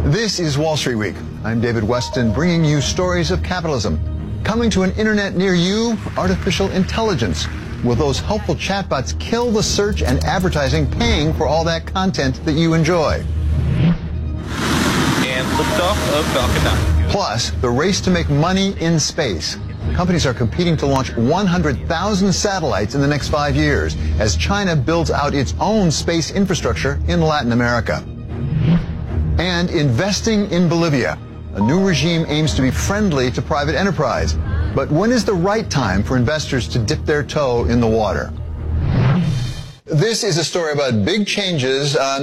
This is Wall Street Week. I'm David Weston, bringing you stories of capitalism. Coming to an internet near you, artificial intelligence. Will those helpful chatbots kill the search and advertising paying for all that content that you enjoy? And liftoff of Falcon 9. Plus, the race to make money in space. Companies are competing to launch 100,000 satellites in the next 5 years as China builds out its own space infrastructure in Latin America. And investing in Bolivia. A new regime aims to be friendly to private enterprise. But when is the right time for investors to dip their toe in the water? This is a story about big changes